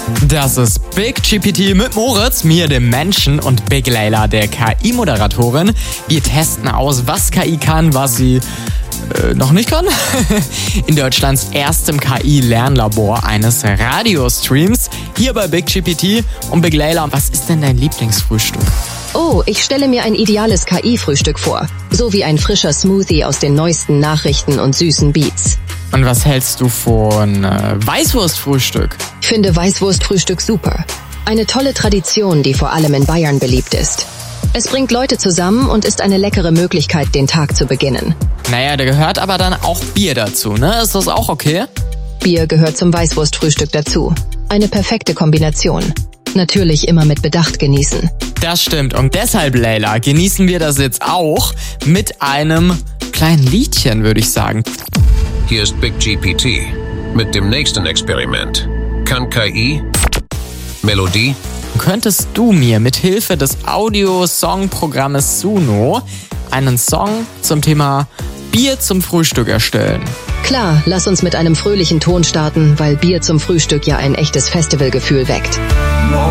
Das ist Big GPT mit Moritz, mir dem Menschen, und Big Layla, der KI-Moderatorin. Wir testen aus, was KI kann, was sie noch nicht kann. In Deutschlands erstem KI-Lernlabor eines Radiostreams. Hier bei Big GPT. Und Big Layla, was ist denn dein Lieblingsfrühstück? Oh, ich stelle mir ein ideales KI-Frühstück vor. So wie ein frischer Smoothie aus den neuesten Nachrichten und süßen Beats. Und was hältst du von Weißwurstfrühstück? Ich finde Weißwurstfrühstück super. Eine tolle Tradition, die vor allem in Bayern beliebt ist. Es bringt Leute zusammen und ist eine leckere Möglichkeit, den Tag zu beginnen. Naja, da gehört aber dann auch Bier dazu, ne? Ist das auch okay? Bier gehört zum Weißwurstfrühstück dazu. Eine perfekte Kombination. Natürlich immer mit Bedacht genießen. Das stimmt, und deshalb, Layla, genießen wir das jetzt auch mit einem kleinen Liedchen, würde ich sagen. Hier ist Big GPT mit dem nächsten Experiment. Kann KI Melodie? Könntest du mir mit Hilfe des Audio-Song-Programmes Suno einen Song zum Thema Bier zum Frühstück erstellen? Klar, lass uns mit einem fröhlichen Ton starten, weil Bier zum Frühstück ja ein echtes Festivalgefühl weckt.